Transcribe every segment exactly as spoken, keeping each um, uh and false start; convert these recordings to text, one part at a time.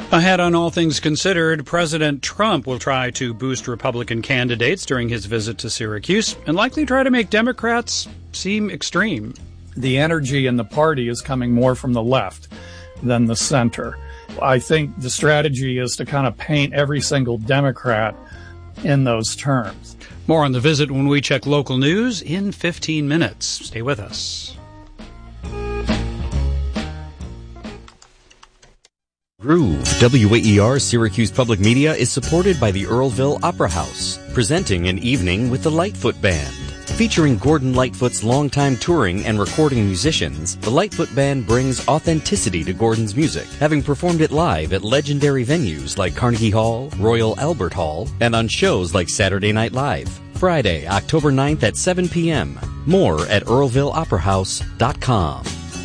Ahead on All Things Considered, President Trump will try to boost Republican candidates during his visit to Syracuse and likely try to make Democrats seem extreme. The energy in the party is coming more from the left than the center. I think the strategy is to kind of paint every single Democrat in those terms. More on the visit when we check local news in fifteen minutes. Stay with us. Groove, W A E R Syracuse Public Media is supported by the Earlville Opera House, presenting an evening with the Lightfoot Band. Featuring Gordon Lightfoot's longtime touring and recording musicians, the Lightfoot Band brings authenticity to Gordon's music, having performed it live at legendary venues like Carnegie Hall, Royal Albert Hall, and on shows like Saturday Night Live. Friday, October ninth at seven p.m. More at earlville opera house dot com.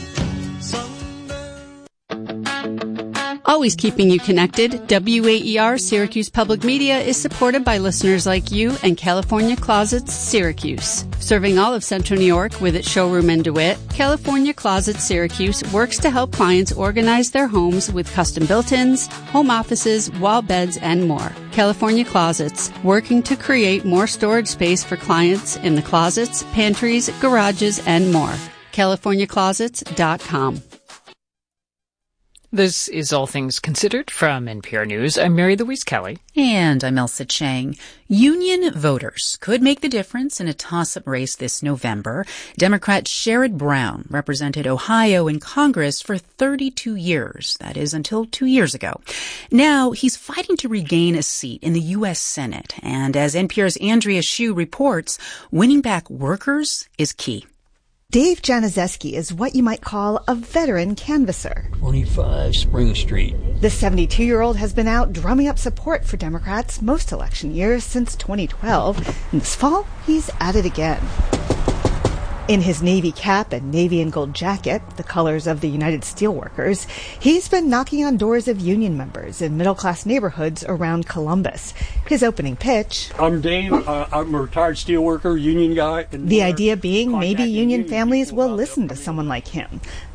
Always keeping you connected, W A E R Syracuse Public Media is supported by listeners like you and California Closets Syracuse. Serving all of Central New York with its showroom in DeWitt, California Closets Syracuse works to help clients organize their homes with custom built-ins, home offices, wall beds, and more. California Closets, working to create more storage space for clients in the closets, pantries, garages, and more. california closets dot com. This is All Things Considered from N P R News. I'm Mary Louise Kelly. And I'm Elsa Chang. Union voters could make the difference in a toss-up race this November. Democrat Sherrod Brown represented Ohio in Congress for thirty-two years. That is until two years ago. Now he's fighting to regain a seat in the U S Senate. And as N P R's Andrea Hsu reports, winning back workers is key. Dave Januszewski is what you might call a veteran canvasser. twenty-five Spring Street. The seventy-two-year-old has been out drumming up support for Democrats most election years since twenty twelve, and this fall he's at it again. In his Navy cap and navy and gold jacket, the colors of the United Steelworkers, he's been knocking on doors of union members in middle-class neighborhoods around Columbus. His opening pitch... I'm Dave. Uh, I'm a retired steelworker, union guy. The idea being maybe union families will listen to someone like him.